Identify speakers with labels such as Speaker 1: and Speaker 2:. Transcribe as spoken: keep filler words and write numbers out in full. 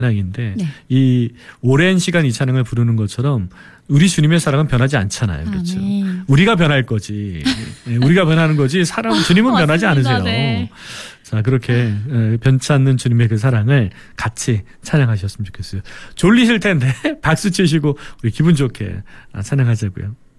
Speaker 1: 찬양인데
Speaker 2: 네.
Speaker 1: 이 오랜 시간 이 찬양을 부르는 것처럼 우리 주님의 사랑은 변하지 않잖아요. 그렇죠?
Speaker 2: 아멘.
Speaker 1: 우리가 변할 거지. 예, 우리가 변하는 거지. 사람 주님은 변하지
Speaker 2: 맞습니다.
Speaker 1: 않으세요.
Speaker 2: 네.
Speaker 1: 자, 그렇게 에, 변치 않는 주님의 그 사랑을 같이 찬양하셨으면 좋겠어요. 졸리실 텐데 박수 치시고 우리 기분 좋게 아, 찬양하자고요.